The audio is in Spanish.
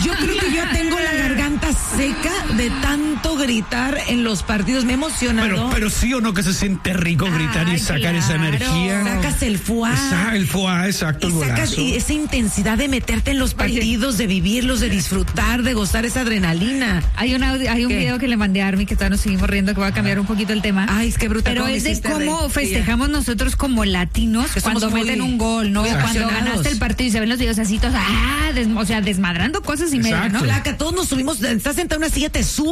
Yo creo que yo tengo la garganta seca de tanto gritar en los partidos. Me he emocionado. Pero sí o no que se siente rico gritar y sacar esa energía. Sacas el foie. El foie, exacto, el sacas golazo. esa intensidad de meterte en los partidos, de vivirlos, de disfrutar, de gozar esa adrenalina. Hay un video que le mandé a Army que todavía nos seguimos riendo, que va a cambiar un poquito el tema. Ay, es que brutal. Pero es de cómo festejamos nosotros como latinos cuando meten un gol, ¿no? Cuando ganaste el partido y se ven los videos así todos, desmadrando cosas y medio, ¿no? Flaca, todos nos subimos, estás sentada en una silla, te subes